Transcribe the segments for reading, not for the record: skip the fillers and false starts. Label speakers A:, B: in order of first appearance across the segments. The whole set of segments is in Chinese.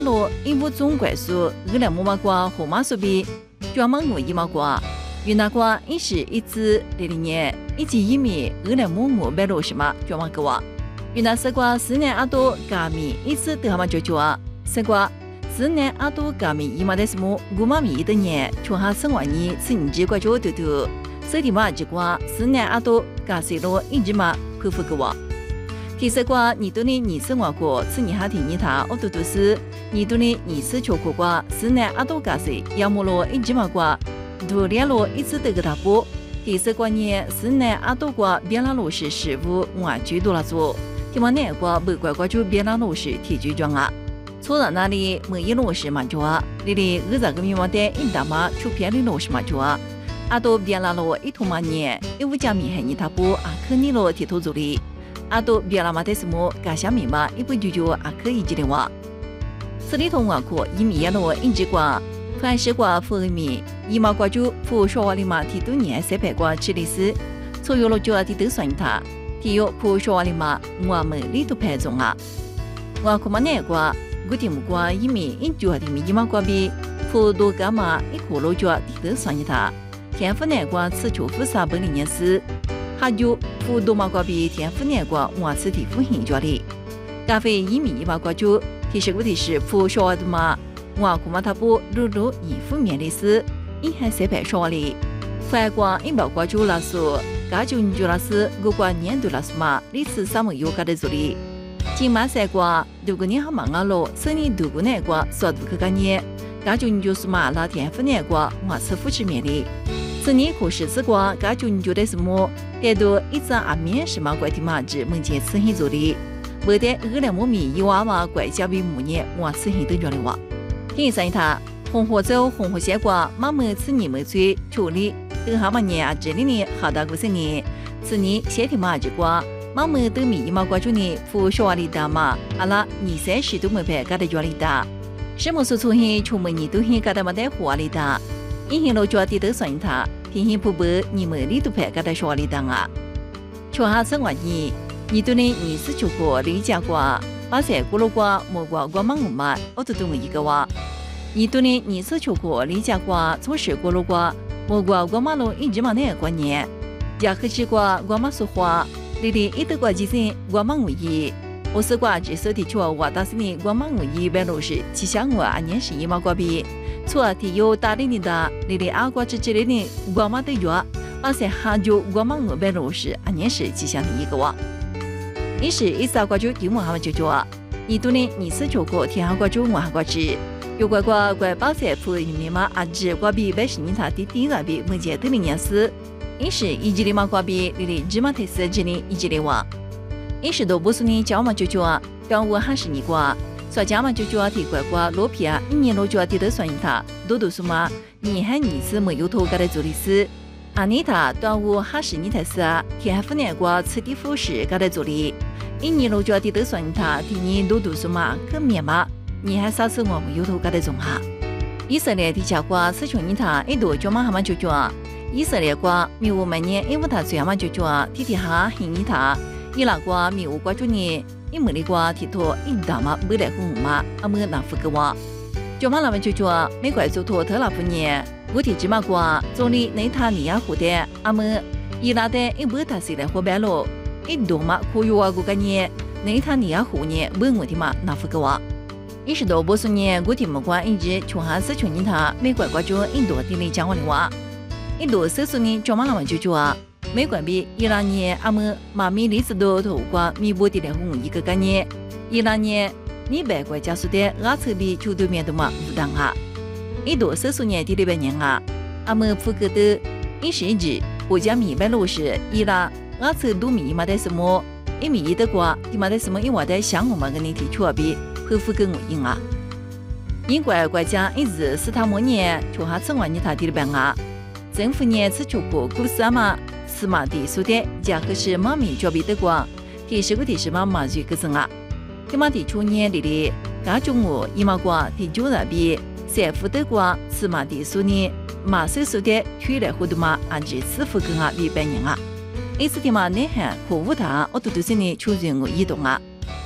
A: 罗因物种怪数2.5瓜和马数比，专门我1毛瓜。云南瓜因是一至00年1及1米2.5560嘛，专门个哇。云南丝瓜4年阿多加米1次得嘛就啊，丝瓜4年阿多加米1嘛的什么5嘛米的年，从哈生活你吃你几瓜就多多，所以嘛这瓜4年阿多加西罗一直嘛佩服个哇。提丝瓜你都你生活过吃你哈提你他我都是你都你吃秋苦瓜4年阿多加西要么罗一直嘛瓜。都联络一直得个大波，第四个年4年阿多瓜别拉罗是事务我居多了做，提嘛那瓜不乖乖就别拉罗是提举装啊，错到那里每一罗是嘛做啊，里里20个米嘛的一大嘛出片的罗是嘛做啊，阿多别拉罗一头嘛年，1家米还你他不阿克尼罗提头做哩，阿多别拉嘛的什么家下米嘛一不就阿克一直的话，这里头我可1米一罗一直瓜。凡是瓜富米，1毛瓜就富说话里嘛，提多年300瓜吃的是，所有了就要提都算它，提有富说话里嘛，我们里头排中啊。我可嘛那瓜，我提木瓜1米1就要提米1毛瓜比，富多干嘛一颗了就要提都算它。天府那瓜吃就富300年是，还有富多毛瓜比天府那瓜我吃提富很多哩。咖啡1米1毛瓜就提示我提示富说话的嘛。我恐怕他不如以负面的事，因还300说哩。反观一毛瓜就拉数，家就你就拉是我瓜年度拉是嘛，历次3么有干的做哩。今嘛3瓜，如果你好忙啊咯，生意如果那瓜说不去干年，家就你就是嘛那天分那瓜，我是扶持面哩。这年可是这瓜，家就你觉得什么？带多一张阿面是嘛怪的嘛，只目前吃很做哩。没得2.5米一娃娃怪家比5年，我吃很多着的哇。听上他红火走红火西瓜，妈妈吃你们最处理，等下么年啊这里呢好大个生意，吃你先听嘛这瓜，妈妈等米1毛瓜就呢付说话里的嘛，阿拉20-30都没拍，搞得家里的，什么时候出现出门你都很搞得没得话里的，以前老家的都算他，天天不白你们里都拍搞得说话里的啊，说下生活你都呢20就过离家瓜。把3咕噜瓜、木瓜、瓜芒嘛，我都懂一个哇。你都呢20秋瓜、离家瓜、从10咕噜瓜、木瓜、瓜马路一直嘛那过年。家黑吃瓜、瓜马说话，里里一德瓜几声瓜芒无一。我是瓜只手提出我当时呢瓜芒无一白路是吉祥我年是1毛瓜比，错提有大理的里里阿瓜之类的瓜马的药，把3哈就瓜芒无白路是年是吉祥的一个哇。你是1瓜就丢么他们就做，你都呢20就过天下瓜就我瓜吃，有瓜怪把3铺里面嘛阿只瓜比110年他的第2比目前的年是，你是1级的嘛瓜比里里芝麻特色这里1级的哇，你是都不是你叫嘛就做，端午还是你瓜，说叫嘛就做提瓜罗皮啊，1年罗就要提得算他，都是嘛，你还20次没有头搞的做的事。阿尼塔端午还是你才是啊，天府那瓜吃的副食搞的做的。1年路就要提得算他，第2都是嘛，可面嘛，你还啥子我们有头搞的种哈？以色列的家瓜是穷你他一多就嘛他们就做，以色列瓜米五每年因为他最嘛就做，提哈很你他，伊拉瓜米五瓜就呢，伊没的瓜提托一大嘛没来红嘛，阿没拿副个哇，就嘛他们就做，美国做托特拉夫年。我提芝麻瓜，总理内塔尼亚胡的阿们伊拉的一不他是来火白了，一多嘛可有啊个个年内塔尼亚胡年问我的嘛那副个哇，一十多不是年我提木瓜一直穷还是穷人他美国瓜就印度地里讲我的话，一多手术呢就嘛他们就做啊，美国比伊拉年阿们妈咪历史都头瓜米不的来红一个个年，伊拉年你白国家属的阿侧比球对面的嘛不当哈。一多手术年的里边年啊，阿们福格的一世纪，国家米白罗是伊拉阿次都米嘛的什么，一米一的瓜，你嘛的什么一瓦的项目嘛跟你提出啊比，恢复跟我应啊。英国国家一直是他们年，就哈成完你他的里边啊，政府年吃出过古斯嘛，是嘛的说的，价格是妈咪交比的瓜，第10个第10嘛嘛就个生啊，他妈的去年里的，家中我1毛瓜第9那比。3副的瓜是嘛的说呢，马手术的去来活动嘛，按照4副跟啊比半年啊，一次的嘛内涵和舞台，我都是呢求人我移动啊。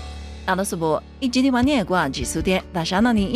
A: 阿拉说不，一集的话呢，我技术点，大家那里。